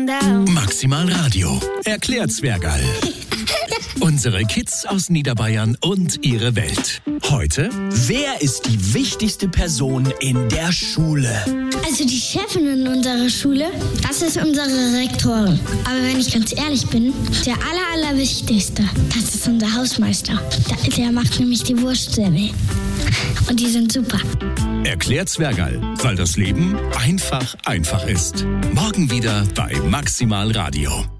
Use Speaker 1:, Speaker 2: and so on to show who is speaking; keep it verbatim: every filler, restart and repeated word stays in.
Speaker 1: down.
Speaker 2: Maximal Radio. Erklärt Zwergerl. Unsere Kids aus Niederbayern und ihre Welt. Heute,
Speaker 3: wer ist die wichtigste Person in der Schule?
Speaker 4: Also die Chefin in unserer Schule, das ist unsere Rektorin. Aber wenn ich ganz ehrlich bin, der aller, allerwichtigste, das ist unser Hausmeister. Der, der macht nämlich die Wurstsemmeln. Und die sind super.
Speaker 2: Erklärt Zwergerl, weil das Leben einfach, einfach ist. Morgen wieder bei Maximal Radio.